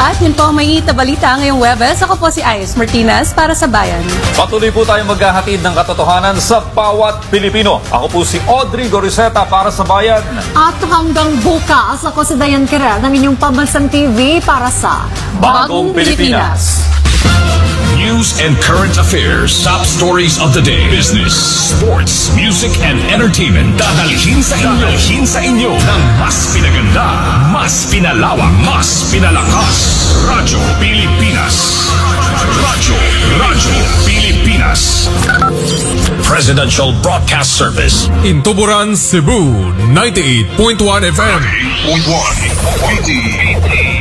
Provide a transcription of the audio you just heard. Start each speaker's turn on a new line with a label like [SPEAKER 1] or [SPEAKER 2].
[SPEAKER 1] At yun po ang may balita ngayong Webes. Ako po si Ayos Martinez para sa Bayan.
[SPEAKER 2] Patuloy po tayong maghahatid ng katotohanan sa bawat Pilipino. Ako po si Audrey Goriseta para sa Bayan.
[SPEAKER 3] At hanggang bukas, ako si Dayan Kirel ng inyong Pambansang TV para sa
[SPEAKER 2] Bagong Pilipinas.
[SPEAKER 4] News and current affairs, top stories of the day, business, sports, music, and entertainment. Dadalhin sa inyo ng mas pinaganda, mas pinalawak, mas pinalakas. Radyo Pilipinas. Radyo Pilipinas. Presidential Broadcast Service.
[SPEAKER 5] In Tuburan, Cebu, 98.1 FM.
[SPEAKER 4] 98.1.